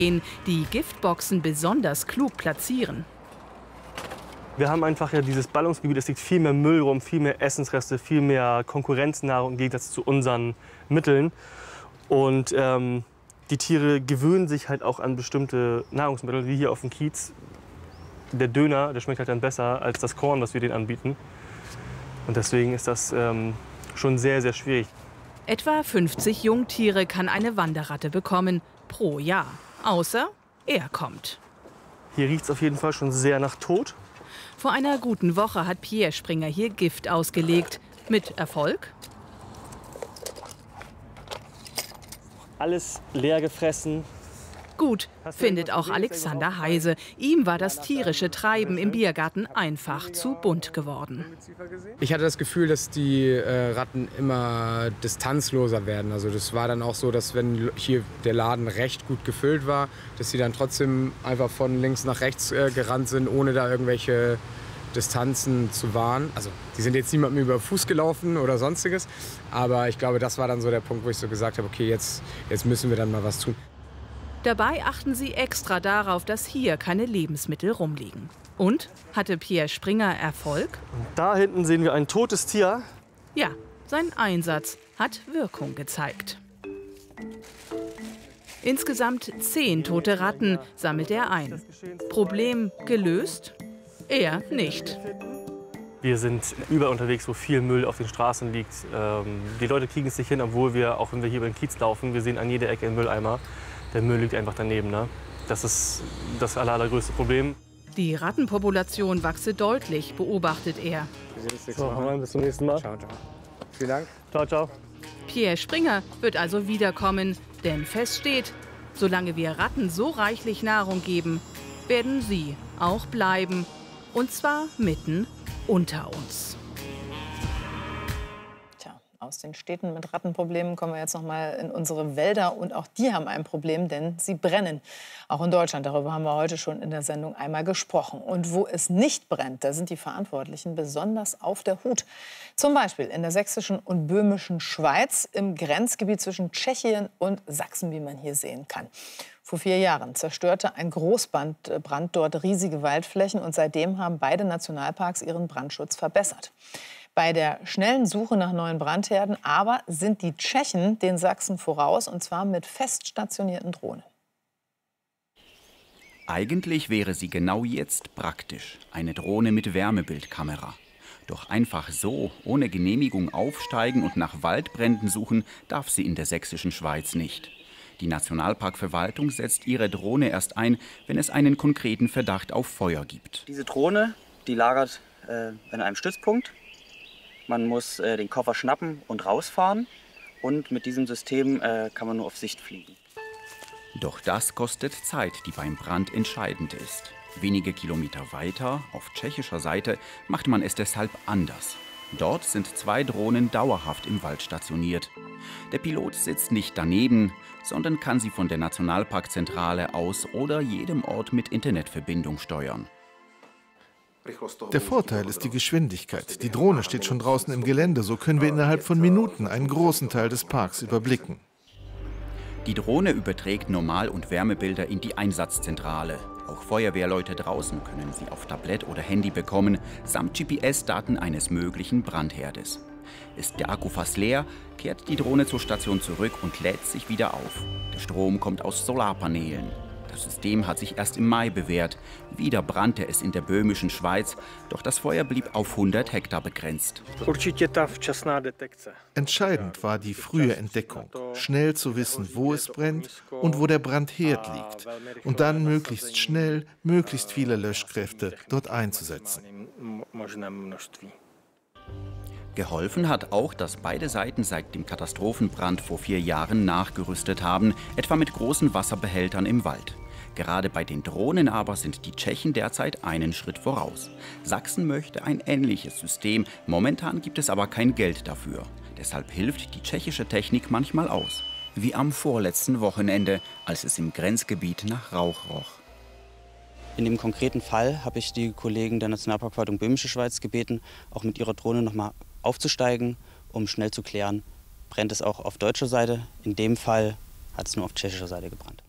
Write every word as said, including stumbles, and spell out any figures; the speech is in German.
die Giftboxen besonders klug platzieren. Wir haben einfach ja dieses Ballungsgebiet, es liegt viel mehr Müll rum, viel mehr Essensreste, viel mehr Konkurrenznahrung im Gegensatz zu unseren Mitteln. Und ähm, die Tiere gewöhnen sich halt auch an bestimmte Nahrungsmittel, wie hier auf dem Kiez. Der Döner, der schmeckt halt dann besser als das Korn, was wir denen anbieten. Und deswegen ist das ähm, schon sehr, sehr schwierig. Etwa fünfzig Jungtiere kann eine Wanderratte bekommen pro Jahr. Außer er kommt. Hier riecht es auf jeden Fall schon sehr nach Tod. Vor einer guten Woche hat Pierre Springer hier Gift ausgelegt. Mit Erfolg? Alles leer gefressen. Gut, findet auch Alexander Heise. Ihm war das tierische Treiben im Biergarten einfach zu bunt geworden. Ich hatte das Gefühl, dass die äh, Ratten immer distanzloser werden. Also das war dann auch so, dass wenn hier der Laden recht gut gefüllt war, dass sie dann trotzdem einfach von links nach rechts äh, gerannt sind, ohne da irgendwelche Distanzen zu wahren. Also die sind jetzt niemandem über Fuß gelaufen oder sonstiges. Aber ich glaube, das war dann so der Punkt, wo ich so gesagt habe, okay, jetzt, jetzt müssen wir dann mal was tun. Dabei achten sie extra darauf, dass hier keine Lebensmittel rumliegen. Und? Hatte Pierre Springer Erfolg? Und da hinten sehen wir ein totes Tier. Ja, sein Einsatz hat Wirkung gezeigt. Insgesamt zehn tote Ratten sammelt er ein. Problem gelöst? Er nicht. Wir sind überall unterwegs, wo viel Müll auf den Straßen liegt. Ähm, die Leute kriegen es nicht hin, obwohl wir, auch wenn wir hier über den Kiez laufen, wir sehen an jeder Ecke einen Mülleimer. Der Müll liegt einfach daneben. Ne? Das ist das aller, allergrößte Problem. Die Rattenpopulation wachse deutlich, beobachtet er. So, bis zum nächsten Mal. Ciao, ciao. Vielen Dank. Ciao, ciao. Pierre Springer wird also wiederkommen, denn fest steht, solange wir Ratten so reichlich Nahrung geben, werden sie auch bleiben. Und zwar mitten unter uns. Aus den Städten mit Rattenproblemen kommen wir jetzt noch mal in unsere Wälder. Und auch die haben ein Problem, denn sie brennen. Auch in Deutschland, darüber haben wir heute schon in der Sendung einmal gesprochen. Und wo es nicht brennt, da sind die Verantwortlichen besonders auf der Hut. Zum Beispiel in der sächsischen und böhmischen Schweiz, im Grenzgebiet zwischen Tschechien und Sachsen, wie man hier sehen kann. Vor vier Jahren zerstörte ein Großbrand dort riesige Waldflächen. Und seitdem haben beide Nationalparks ihren Brandschutz verbessert. Bei der schnellen Suche nach neuen Brandherden aber sind die Tschechen den Sachsen voraus, und zwar mit fest stationierten Drohnen. Eigentlich wäre sie genau jetzt praktisch, eine Drohne mit Wärmebildkamera. Doch einfach so, ohne Genehmigung aufsteigen und nach Waldbränden suchen, darf sie in der sächsischen Schweiz nicht. Die Nationalparkverwaltung setzt ihre Drohne erst ein, wenn es einen konkreten Verdacht auf Feuer gibt. Diese Drohne, die lagert äh, in einem Stützpunkt. Man muss äh, den Koffer schnappen und rausfahren. Und mit diesem System äh, kann man nur auf Sicht fliegen. Doch das kostet Zeit, die beim Brand entscheidend ist. Wenige Kilometer weiter, auf tschechischer Seite, macht man es deshalb anders. Dort sind zwei Drohnen dauerhaft im Wald stationiert. Der Pilot sitzt nicht daneben, sondern kann sie von der Nationalparkzentrale aus oder jedem Ort mit Internetverbindung steuern. Der Vorteil ist die Geschwindigkeit. Die Drohne steht schon draußen im Gelände, so können wir innerhalb von Minuten einen großen Teil des Parks überblicken. Die Drohne überträgt Normal- und Wärmebilder in die Einsatzzentrale. Auch Feuerwehrleute draußen können sie auf Tablett oder Handy bekommen, samt G P S-Daten eines möglichen Brandherdes. Ist der Akku fast leer, kehrt die Drohne zur Station zurück und lädt sich wieder auf. Der Strom kommt aus Solarpanelen. Das System hat sich erst im Mai bewährt. Wieder brannte es in der böhmischen Schweiz, doch das Feuer blieb auf hundert Hektar begrenzt. Entscheidend war die frühe Entdeckung, schnell zu wissen, wo es brennt und wo der Brandherd liegt. Und dann möglichst schnell, möglichst viele Löschkräfte dort einzusetzen. Geholfen hat auch, dass beide Seiten seit dem Katastrophenbrand vor vier Jahren nachgerüstet haben, etwa mit großen Wasserbehältern im Wald. Gerade bei den Drohnen aber sind die Tschechen derzeit einen Schritt voraus. Sachsen möchte ein ähnliches System, momentan gibt es aber kein Geld dafür. Deshalb hilft die tschechische Technik manchmal aus. Wie am vorletzten Wochenende, als es im Grenzgebiet nach Rauch roch. In dem konkreten Fall habe ich die Kollegen der Nationalparkverwaltung Böhmische Schweiz gebeten, auch mit ihrer Drohne noch mal aufzusteigen, um schnell zu klären, brennt es auch auf deutscher Seite. In dem Fall hat es nur auf tschechischer Seite gebrannt.